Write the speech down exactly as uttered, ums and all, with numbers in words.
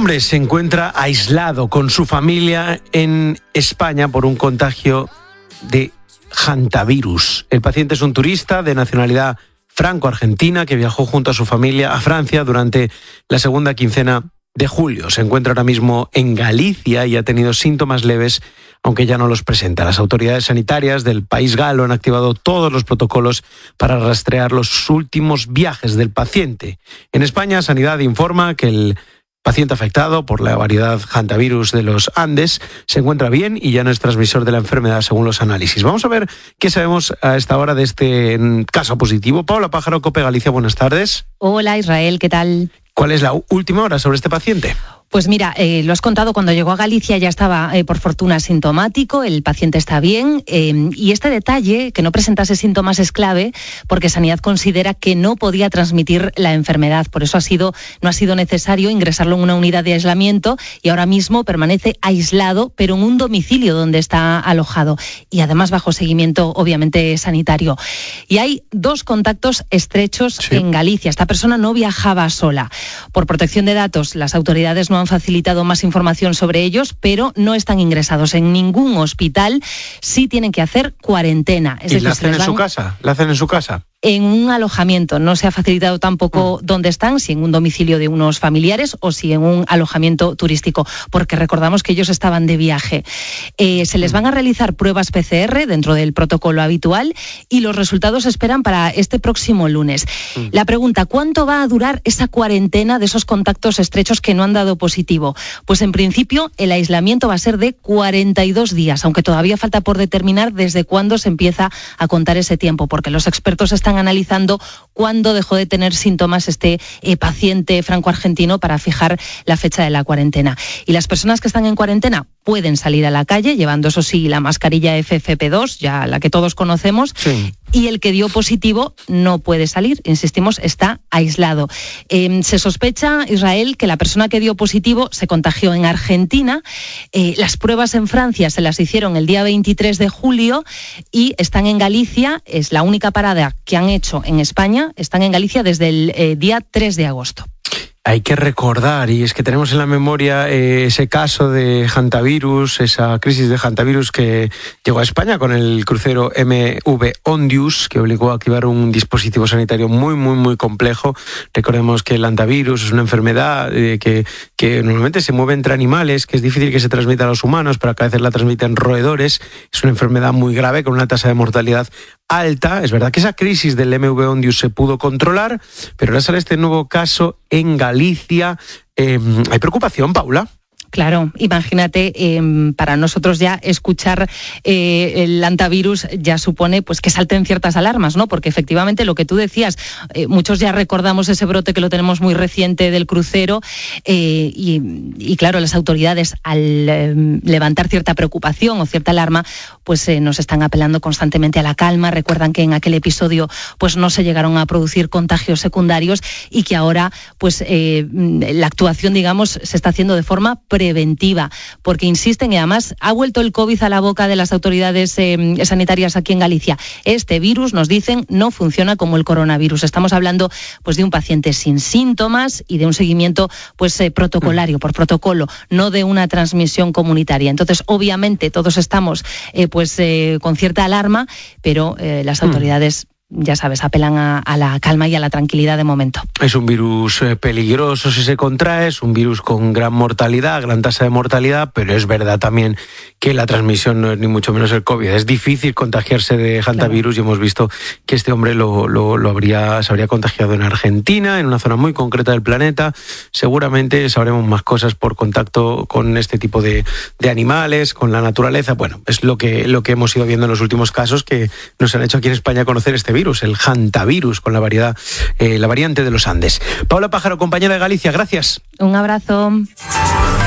hombre se encuentra aislado con su familia en España por un contagio de hantavirus. El paciente es un turista de nacionalidad franco-argentina que viajó junto a su familia a Francia durante la segunda quincena de julio. Se encuentra ahora mismo en Galicia y ha tenido síntomas leves, aunque ya no los presenta. Las autoridades sanitarias del país galo han activado todos los protocolos para rastrear los últimos viajes del paciente. En España, Sanidad informa que el paciente afectado por la variedad hantavirus de los Andes se encuentra bien y ya no es transmisor de la enfermedad según los análisis. Vamos a ver qué sabemos a esta hora de este caso positivo. Paula Pájaro, COPE Galicia, buenas tardes. Hola Israel, ¿qué tal? ¿Cuál es la última hora sobre este paciente? Pues mira, eh, lo has contado, cuando llegó a Galicia ya estaba, eh, por fortuna, sintomático, el paciente está bien, eh, y este detalle, que no presentase síntomas, es clave porque Sanidad considera que no podía transmitir la enfermedad. Por eso ha sido, no ha sido necesario ingresarlo en una unidad de aislamiento y ahora mismo permanece aislado, pero en un domicilio donde está alojado y además bajo seguimiento, obviamente, sanitario. Y hay dos contactos estrechos sí. en Galicia. Esta persona no viajaba sola. Por protección de datos, las autoridades no han facilitado más información sobre ellos, pero no están ingresados en ningún hospital. Sí tienen que hacer cuarentena. Es ¿Y decir, la hacen en van... su casa? ¿La hacen en su casa? En un alojamiento. No se ha facilitado tampoco mm. dónde están, si en un domicilio de unos familiares o si en un alojamiento turístico, porque recordamos que ellos estaban de viaje. Eh, se les van a realizar pruebas P C R dentro del protocolo habitual y los resultados se esperan para este próximo lunes. Mm. La pregunta, ¿cuánto va a durar esa cuarentena de esos contactos estrechos que no han dado positivo? Pues en principio el aislamiento va a ser de cuarenta y dos días, aunque todavía falta por determinar desde cuándo se empieza a contar ese tiempo, porque los expertos están analizando cuándo dejó de tener síntomas este eh, paciente franco-argentino para fijar la fecha de la cuarentena. Y las personas que están en cuarentena pueden salir a la calle, llevando, eso sí, la mascarilla F F P dos, ya la que todos conocemos, sí. y el que dio positivo no puede salir, insistimos, está aislado. Eh, se sospecha, Israel, que la persona que dio positivo se contagió en Argentina. Eh, las pruebas en Francia se las hicieron el día veintitrés de julio y están en Galicia. Es la única parada que han hecho en España. Están en Galicia desde el eh, día tres de agosto. Hay que recordar, y es que tenemos en la memoria eh, ese caso de hantavirus, esa crisis de hantavirus que llegó a España con el crucero M V Ondius, que obligó a activar un dispositivo sanitario muy, muy, muy complejo. Recordemos que el hantavirus es una enfermedad eh, que, que normalmente se mueve entre animales, que es difícil que se transmita a los humanos, pero a veces la transmiten roedores. Es una enfermedad muy grave con una tasa de mortalidad alta. Es verdad que esa crisis del M V Ondius se pudo controlar, pero ahora sale este nuevo caso en Galicia. Eh, ¿Hay preocupación, Paula? Claro, imagínate, eh, para nosotros ya escuchar eh, el hantavirus ya supone pues que salten ciertas alarmas, ¿no? Porque efectivamente lo que tú decías, eh, muchos ya recordamos ese brote que lo tenemos muy reciente del crucero eh, y, y claro, las autoridades al eh, levantar cierta preocupación o cierta alarma, pues eh, nos están apelando constantemente a la calma. Recuerdan que en aquel episodio pues no se llegaron a producir contagios secundarios y que ahora pues eh, la actuación, digamos, se está haciendo de forma pre preventiva, porque insisten, y además ha vuelto el COVID a la boca de las autoridades eh, sanitarias aquí en Galicia. Este virus, nos dicen, no funciona como el coronavirus. Estamos hablando pues de un paciente sin síntomas y de un seguimiento pues eh, protocolario, por protocolo, no de una transmisión comunitaria. Entonces, obviamente, todos estamos eh, pues eh, con cierta alarma, pero eh, las autoridades, ya sabes, apelan a, a la calma y a la tranquilidad de momento. Es un virus eh, peligroso si se contrae, es un virus con gran mortalidad, gran tasa de mortalidad, pero es verdad también que la transmisión no es ni mucho menos el COVID. Es difícil contagiarse de hantavirus, claro. Y hemos visto que este hombre lo, lo, lo habría, se habría contagiado en Argentina, en una zona muy concreta del planeta. Seguramente sabremos más cosas por contacto con este tipo de, de animales, con la naturaleza. Bueno, es lo que, lo que hemos ido viendo en los últimos casos que nos han hecho aquí en España conocer este virus, el hantavirus, con la variedad, eh, la variante de los Andes. Paula Pájaro, compañera de Galicia, gracias. Un abrazo.